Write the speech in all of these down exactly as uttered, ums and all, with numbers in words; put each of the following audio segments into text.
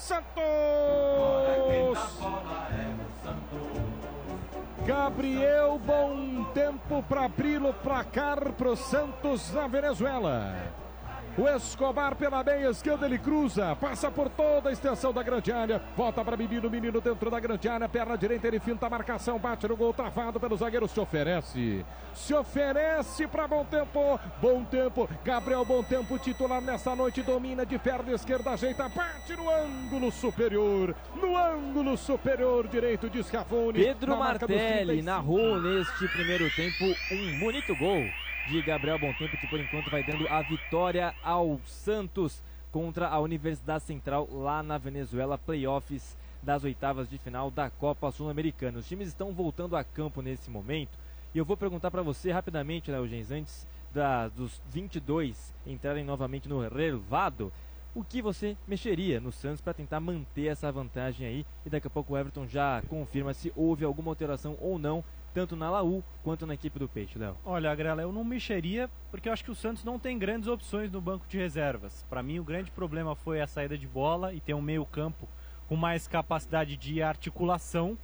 Santos! Gabriel, bom tempo para abrir o placar pro Santos na Venezuela. O Escobar pela meia esquerda, ele cruza, passa por toda a extensão da grande área, volta para Menino, Menino dentro da grande área, perna direita, ele finta a marcação, bate no gol, travado pelo zagueiro, se oferece, se oferece para Bom Tempo, Bom Tempo, Gabriel Bom Tempo, titular nessa noite, domina de perna esquerda, ajeita, bate no ângulo superior, no ângulo superior direito de Scafone. Pedro Martelli narrou neste primeiro tempo um bonito gol de Gabriel Bom Tempo, que por enquanto vai dando a vitória ao Santos contra a Universidade Central lá na Venezuela, playoffs das oitavas de final da Copa Sul-Americana. Os times estão voltando a campo nesse momento e eu vou perguntar para você rapidamente, Léo Gens, antes da, dos vinte e dois entrarem novamente no relevado, o que você mexeria no Santos para tentar manter essa vantagem aí, e daqui a pouco o Everton já confirma se houve alguma alteração ou não, tanto na Laú quanto na equipe do Peixe, Léo. Olha, Agrela, eu não mexeria porque eu acho que o Santos não tem grandes opções no banco de reservas. Para mim, o grande problema foi a saída de bola e ter um meio-campo com mais capacidade de articulação.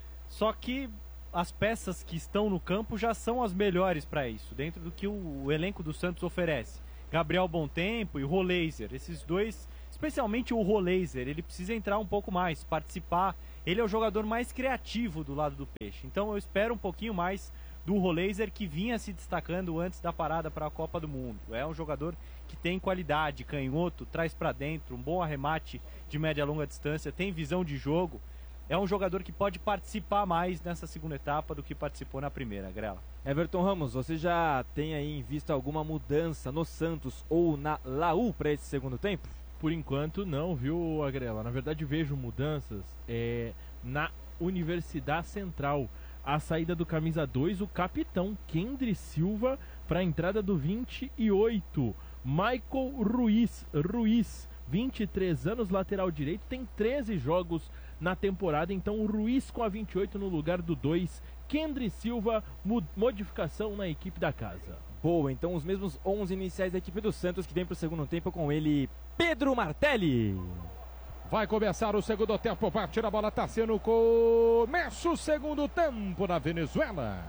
Só que as peças que estão no campo já são as melhores para isso, dentro do que o, o elenco do Santos oferece. Gabriel Bom Tempo e o Roleiser, esses dois, especialmente o Roleiser, ele precisa entrar um pouco mais, participar. Ele é o jogador mais criativo do lado do Peixe, então eu espero um pouquinho mais do Roleiser, que vinha se destacando antes da parada para a Copa do Mundo. É um jogador que tem qualidade, canhoto, traz para dentro, um bom arremate de média e longa distância, tem visão de jogo. É um jogador que pode participar mais nessa segunda etapa do que participou na primeira, Grela. Everton Ramos, você já tem aí em vista alguma mudança no Santos ou na Laú para esse segundo tempo? Por enquanto não, viu, Agrela? Na verdade vejo mudanças é, na Universidade Central. A saída do camisa dois, o capitão Kendry Silva, para a entrada do vinte e oito, Michael Ruiz, Ruiz, vinte e três anos, lateral direito, tem treze jogos na temporada, então o Ruiz com a vinte e oito no lugar do dois, Kendry Silva, modificação na equipe da casa. Boa, então os mesmos onze iniciais da equipe do Santos, que vem para o segundo tempo com ele, Pedro Martelli. Vai começar o segundo tempo, parte da bola, está sendo começa o segundo tempo na Venezuela.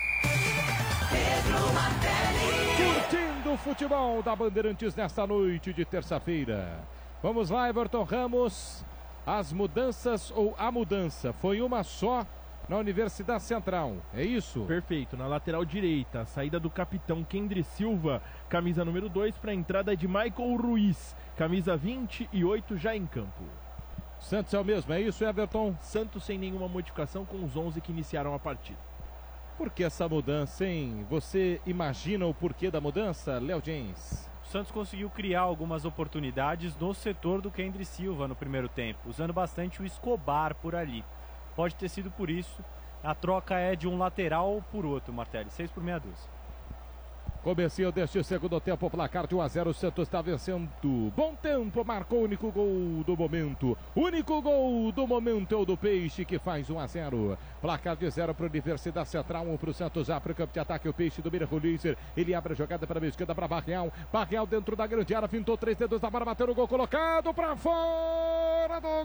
Pedro Martelli. Curtindo o futebol da Bandeirantes nesta noite de terça-feira. Vamos lá, Everton Ramos. As mudanças ou a mudança foi uma só na Universidade Central, é isso? Perfeito, na lateral direita, a saída do capitão Kendry Silva, camisa número dois, para a entrada de Michael Ruiz, camisa vinte e oito, já em campo. Santos é o mesmo, é isso, Everton? Santos sem nenhuma modificação com os onze que iniciaram a partida. Por que essa mudança, hein? Você imagina o porquê da mudança, Léo Gens? O Santos conseguiu criar algumas oportunidades no setor do Kendry Silva no primeiro tempo, usando bastante o Escobar por ali. Pode ter sido por isso. A troca é de um lateral por outro, Martelli. seis por meia dúzia. Comecinho deste segundo tempo, placar de um a zero, o Santos está vencendo. Bom Tempo, marcou o único gol do momento. Único gol do momento é o do Peixe, que faz um a zero. Placar de zero para a Universidade Central, um para o Santos, já para o campo de ataque, o Peixe do Roleiser. Ele abre a jogada para a esquerda, para Barreal. Barreal dentro da grande área, fintou três dedos da bola, bateu no gol, colocado para fora do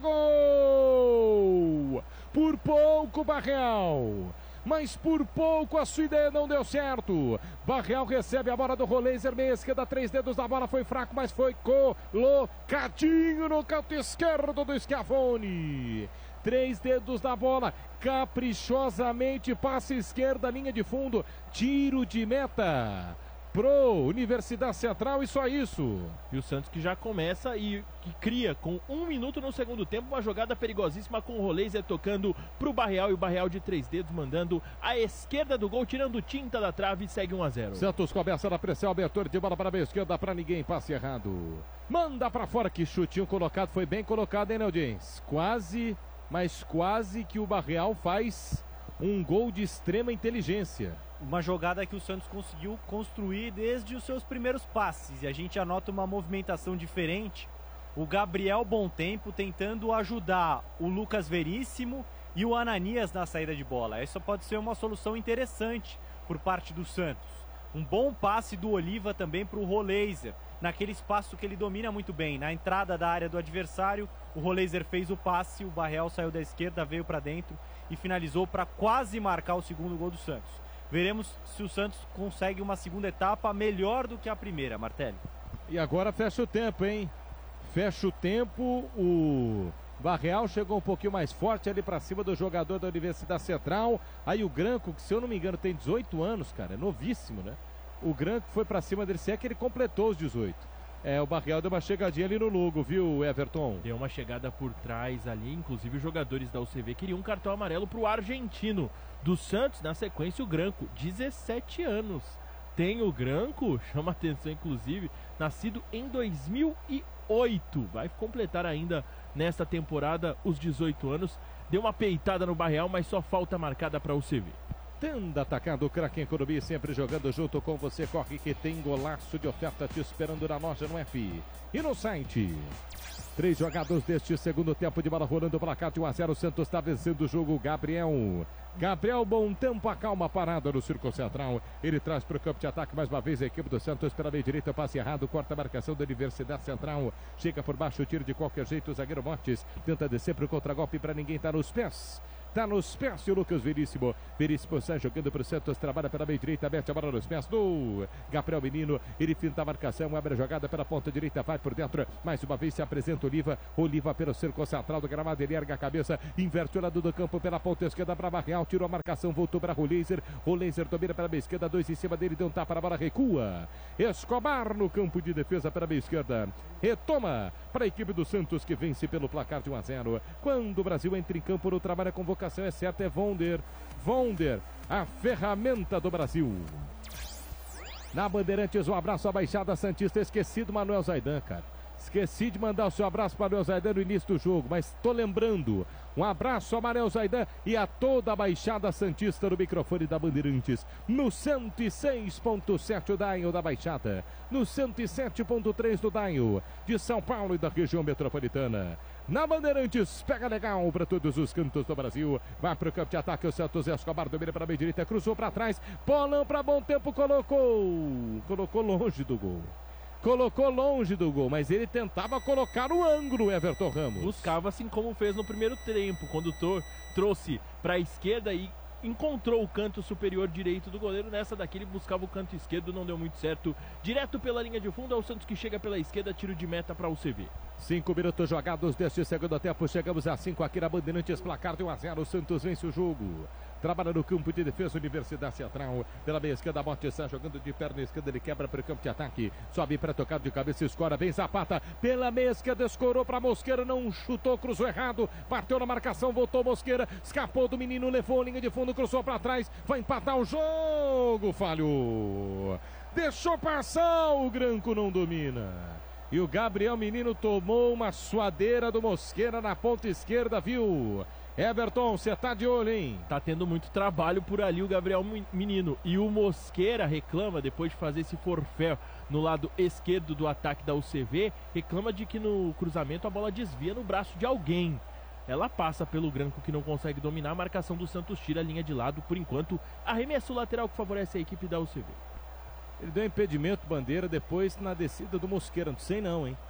gol. Por pouco, Barreal. Mas por pouco a sua ideia não deu certo. Barreal recebe a bola do Roleiser, meia esquerda, três dedos da bola, foi fraco, mas foi colocadinho no canto esquerdo do Scafone. Três dedos da bola, caprichosamente, passe esquerda, linha de fundo, tiro de meta pro Universidade Central e só isso. E o Santos que já começa e que cria com um minuto no segundo tempo uma jogada perigosíssima com o Roleiser tocando pro Barreal, e o Barreal de três dedos mandando a esquerda do gol, tirando tinta da trave, e segue um a zero. Santos começa na pressão, abertura de bola para a esquerda, para ninguém, passe errado. Manda para fora, que chutinho colocado, foi bem colocado, hein, Neudins? Quase, mas quase que o Barreal faz um gol de extrema inteligência. Uma jogada que o Santos conseguiu construir desde os seus primeiros passes, e a gente anota uma movimentação diferente. O Gabriel Bom Tempo tentando ajudar o Lucas Veríssimo e o Ananias na saída de bola. Essa pode ser uma solução interessante por parte do Santos. Um bom passe do Oliva também para o Roleiser, naquele espaço que ele domina muito bem, na entrada da área do adversário. O Roleiser fez o passe, o Barreal saiu da esquerda, veio para dentro e finalizou para quase marcar o segundo gol do Santos. Veremos se o Santos consegue uma segunda etapa melhor do que a primeira, Martelli. E agora fecha o tempo, hein? Fecha o tempo, o Barreal chegou um pouquinho mais forte ali para cima do jogador da Universidade Central. Aí o Granco, que se eu não me engano tem dezoito anos, cara, é novíssimo, né? O Granco foi para cima dele, se é que ele completou os dezoito. É, o Barreal deu uma chegadinha ali no Lugo, viu, Everton? Deu uma chegada por trás ali, inclusive os jogadores da U C V queriam um cartão amarelo pro argentino. Do Santos, na sequência, o Granco, dezessete anos. Tem o Granco, chama atenção inclusive, nascido em dois mil e oito. Vai completar ainda nesta temporada os dezoito anos. Deu uma peitada no Barreal, mas só falta marcada para o U C V. Tenda Atacado, craque em Corubi, sempre jogando junto com você. Corre que tem golaço de oferta te esperando na loja no F e no site. Três jogados deste segundo tempo de bola rolando, placar de um a zero. O Santos está vencendo o jogo. Gabriel. Gabriel, bom tempo, acalma a parada no Círculo Central. Ele traz para o campo de ataque mais uma vez a equipe do Santos pela meia direita, passe errado, corta a marcação da Universidade Central. Chega por baixo, tiro de qualquer jeito, o zagueiro Montes tenta descer para o contragolpe para ninguém, tá nos pés. Tá nos pés e o Lucas Veríssimo. Veríssimo sai jogando para o Santos, trabalha pela meia direita, mete a bola nos pés do Gabriel Menino. Ele finta a marcação, abre a jogada pela ponta direita, vai por dentro. Mais uma vez se apresenta Oliva. Oliva pelo Círculo Central do gramado, ele erga a cabeça, inverte o lado do campo pela ponta esquerda para Barreal, tirou a marcação, voltou para Roleiser. Roleiser domina pela meia esquerda, dois em cima dele, deu um tapa, a bola recua. Escobar no campo de defesa pela meia esquerda. Retoma para a equipe do Santos que vence pelo placar de um a zero. Quando o Brasil entra em campo no trabalho, a convocação é certa, é Vonder. Vonder, a ferramenta do Brasil. Na Bandeirantes, um abraço à Baixada Santista. Esqueci do Manuel Zaidan, cara. Esqueci de mandar o seu abraço para o Manuel Zaidan no início do jogo, mas tô lembrando. Um abraço ao Manuel Zaidan e a toda a Baixada Santista no microfone da Bandeirantes. No cento e seis ponto sete o dial da Baixada. No cento e sete ponto três do dial de São Paulo e da região metropolitana. Na Bandeirantes, pega legal para todos os cantos do Brasil. Vai para o campo de ataque, o Santos Escobar domina para a meia direita, cruzou para trás. Bolão para bom tempo, colocou. Colocou longe do gol. Colocou longe do gol, mas ele tentava colocar o ângulo, Everton Ramos. Buscava assim como fez no primeiro tempo. O condutor trouxe para a esquerda e encontrou o canto superior direito do goleiro. Nessa daqui ele buscava o canto esquerdo, não deu muito certo. Direto pela linha de fundo, é o Santos que chega pela esquerda, tiro de meta para o U C V. Cinco minutos jogados deste segundo tempo. Chegamos a cinco aqui na Bandeirantes, placar de um a zero. O Santos vence o jogo. Trabalha no campo de defesa, Universidade Central. Pela meia esquerda, Montes está jogando de perna esquerda, ele quebra para o campo de ataque. Sobe para tocar de cabeça, escora, vem Zapata. Pela meia esquerda, escorou para Mosqueira, não chutou, cruzou errado. Bateu na marcação, voltou Mosqueira. Escapou do menino, levou a linha de fundo, cruzou para trás. Vai empatar o jogo, falhou. Deixou passar, o Granco não domina. E o Gabriel Menino tomou uma suadeira do Mosqueira na ponta esquerda, viu? Everton, você tá de olho, hein? Tá tendo muito trabalho por ali o Gabriel Menino. E o Mosqueira reclama, depois de fazer esse forfé no lado esquerdo do ataque da U C V, reclama de que no cruzamento a bola desvia no braço de alguém. Ela passa pelo Granco que não consegue dominar, a marcação do Santos tira a linha de lado. Por enquanto, arremesso lateral que favorece a equipe da U C V. Ele deu impedimento, bandeira, depois na descida do Mosqueira. Não sei não, hein?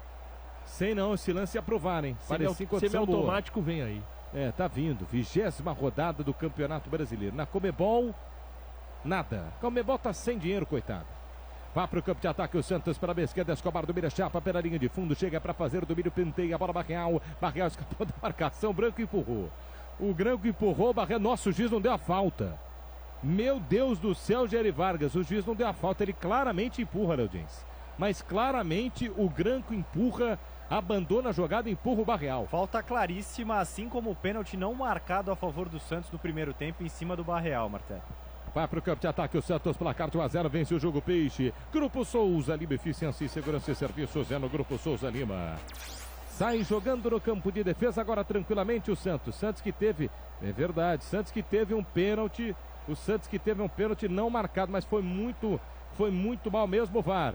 Sei não, esse lance é aprovar, hein? Semi-automático vem aí. É, tá vindo. Vigésima rodada do Campeonato Brasileiro. Na Comebol, nada. Comebol tá sem dinheiro, coitado. Vai pro campo de ataque o Santos para a esquerda. Escobar domina, chapa pela linha de fundo. Chega para fazer o domínio, penteia a bola Barreal. Barreal escapou da marcação. Branco empurrou. O Branco empurrou. Barreal. Nossa, o juiz não deu a falta. Meu Deus do céu, Jerry Vargas. O juiz não deu a falta. Ele claramente empurra, Leudins. Mas claramente o Branco empurra. Abandona a jogada e empurra o Barreal. Falta claríssima, assim como o pênalti não marcado a favor do Santos no primeiro tempo em cima do Barreal, Martelo. Vai para o campo de ataque o Santos, placar de um a zero, vence o jogo Peixe. Grupo Souza Lima, eficiência e segurança e serviços é no Grupo Souza Lima. Sai jogando no campo de defesa agora tranquilamente o Santos. Santos que teve, é verdade, Santos que teve um pênalti, o Santos que teve um pênalti não marcado, mas foi muito, foi muito mal mesmo o V A R.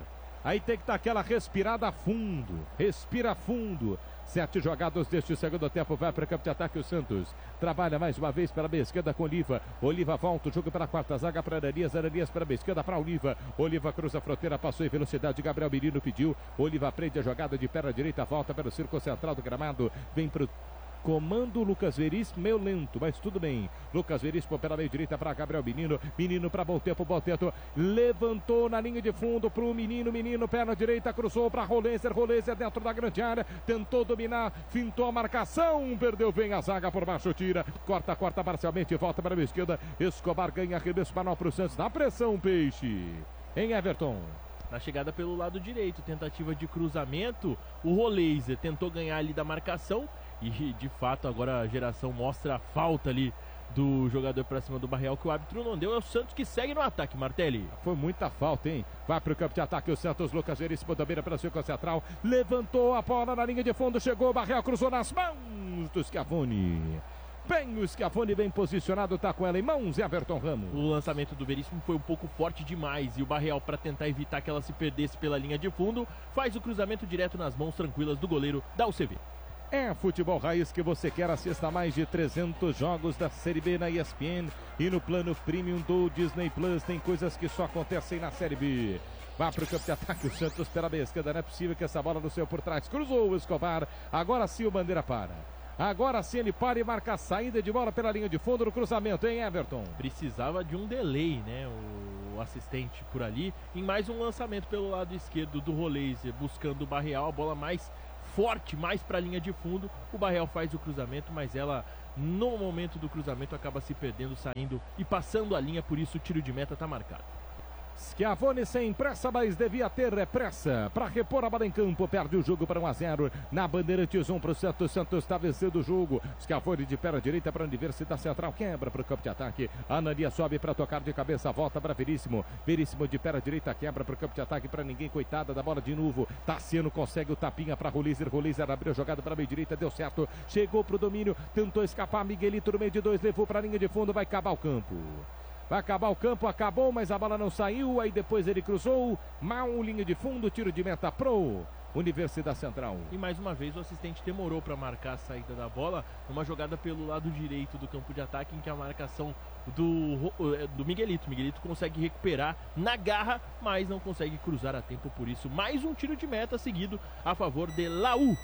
Aí tem que dar aquela respirada fundo. Respira fundo. Sete jogados deste segundo tempo. Vai para o campo de ataque o Santos. Trabalha mais uma vez pela meia esquerda com Oliva. Oliva volta o jogo para a quarta zaga para Aranias. Aranias para a meia esquerda para Oliva. Oliva cruza a fronteira, passou em velocidade. Gabriel Menino pediu. Oliva prende a jogada de perna direita. Volta para o círculo central do gramado. Vem para o comando Lucas Veríssimo, meio lento, mas tudo bem. Lucas Veríssimo pela meia direita para Gabriel Menino. Menino para Bom Tempo, Bom Tempo. Levantou na linha de fundo para o Menino. Menino, perna direita, cruzou para Rolenser. Rolenser dentro da grande área. Tentou dominar, fintou a marcação. Perdeu, vem a zaga por baixo, tira. Corta, corta parcialmente, volta para a esquerda. Escobar ganha arremesso manual para o Santos. Na pressão, Peixe. Em Everton. Na chegada pelo lado direito, tentativa de cruzamento. O Rolenser tentou ganhar ali da marcação. E de fato agora a geração mostra a falta ali do jogador para cima do Barreal, que o árbitro não deu. É o Santos que segue no ataque, Martelli. Foi muita falta, hein? Vai para o campo de ataque o Santos. Lucas Veríssimo domina pela círculo central. Levantou a bola na linha de fundo. Chegou o Barreal, cruzou nas mãos do Schiavoni. Bem, o Schiavoni bem posicionado, tá com ela em mãos, Everton Ramos. O lançamento do Veríssimo foi um pouco forte demais e o Barreal, para tentar evitar que ela se perdesse pela linha de fundo, faz o cruzamento direto nas mãos tranquilas do goleiro da U C V. É futebol raiz que você quer. Assista mais de trezentos jogos da Série B na E S P N e no plano premium do Disney Plus. Tem coisas que só acontecem na Série B. Vai para o campo de ataque o Santos pela meia esquerda. Não é possível que essa bola no seu por trás. Cruzou o Escobar. Agora sim o Bandeira para. Agora sim ele para e marca a saída de bola pela linha de fundo no cruzamento, hein, Everton? Precisava de um delay, né, o assistente por ali. Em mais um lançamento pelo lado esquerdo do Rolenser, buscando o Barreal, a bola mais forte, mais para a linha de fundo. O Barreal faz o cruzamento, mas ela, no momento do cruzamento, acaba se perdendo, saindo e passando a linha. Por isso o tiro de meta está marcado. Schiavoni sem pressa, mas devia ter pressa para repor a bola em campo. Perde o jogo para um a zero na Bandeirantes. um para o Santos. Santos está vencendo o jogo. Schiavoni de perna direita para a Universidade Central. Quebra para o campo de ataque. Anania sobe para tocar de cabeça. Volta para Veríssimo. Veríssimo de perna direita. Quebra para o campo de ataque para ninguém. Coitada da bola de novo. Tassiano consegue o tapinha para Rolenser. Rolenser abriu a jogada para a meia direita. Deu certo. Chegou para o domínio. Tentou escapar. Miguelito no meio de dois. Levou para a linha de fundo. Vai acabar o campo. Vai acabar o campo, acabou, mas a bola não saiu. Aí depois ele cruzou, mal linha de fundo, tiro de meta pro Universidade Central. E mais uma vez o assistente demorou para marcar a saída da bola, numa jogada pelo lado direito do campo de ataque, em que a marcação do, do Miguelito. Miguelito consegue recuperar na garra, mas não consegue cruzar a tempo. Por isso, mais um tiro de meta seguido a favor de Laú.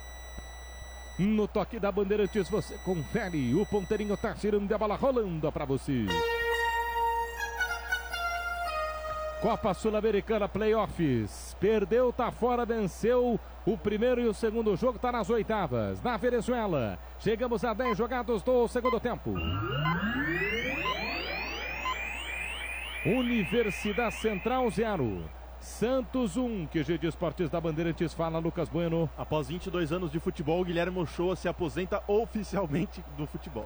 No toque da Bandeirantes, você confere. O ponteirinho tá tirando a bola, rolando para você. Copa Sul-Americana Playoffs. Perdeu, tá fora, venceu o primeiro e o segundo jogo, tá nas oitavas. Na Venezuela. Chegamos a dez jogados do segundo tempo. Universidade Central zero. Santos um. Q G de Esportes da Bandeirantes fala, Lucas Bueno. Após vinte e dois anos de futebol, Guilherme Ochoa se aposenta oficialmente do futebol.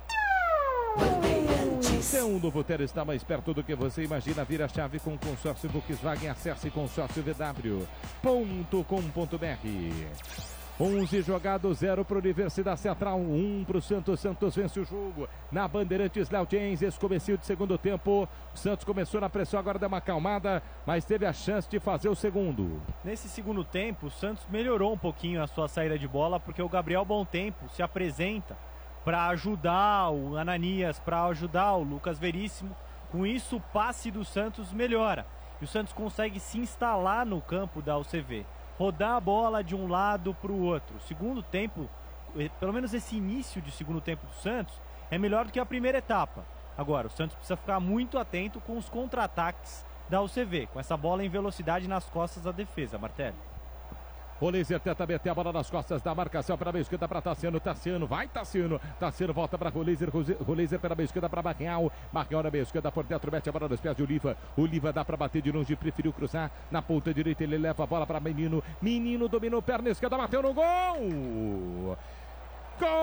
Seu novo ter está mais perto do que você imagina. Vira a chave com o consórcio Volkswagen. Acesse consórcio v w ponto com ponto b r. onze jogados, zero para a Universidade Central, um para o Santos. Santos vence o jogo na Bandeirantes. Léo James, esse comecinho de segundo tempo. O Santos começou na pressão, agora deu uma acalmada, mas teve a chance de fazer o segundo. Nesse segundo tempo, o Santos melhorou um pouquinho a sua saída de bola, porque o Gabriel Bom Tempo se apresenta para ajudar o Ananias, para ajudar o Lucas Veríssimo. Com isso, o passe do Santos melhora. E o Santos consegue se instalar no campo da U C V. Rodar a bola de um lado para o outro. Segundo tempo, pelo menos esse início de segundo tempo do Santos, é melhor do que a primeira etapa. Agora, o Santos precisa ficar muito atento com os contra-ataques da U C V. Com essa bola em velocidade nas costas da defesa, Martelli. Rolenser tenta meter a bola nas costas da marcação para a meia esquerda para Tassiano. Tassiano, vai Tassiano. Tassiano volta para Rolenser. Rolenser pela meia esquerda para Barreal. Barreal na meia esquerda por dentro, mete a bola nos pés de Oliva. Oliva dá para bater de longe, preferiu cruzar. Na ponta direita ele leva a bola para Menino. Menino dominou, perna esquerda, bateu no gol. Gol!